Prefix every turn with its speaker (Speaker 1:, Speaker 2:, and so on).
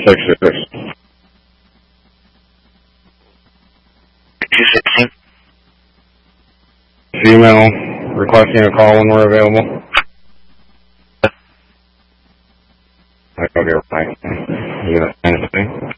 Speaker 1: 266.
Speaker 2: 216.
Speaker 1: Female requesting a call when we're available. Okay, right. You gonna send it to me?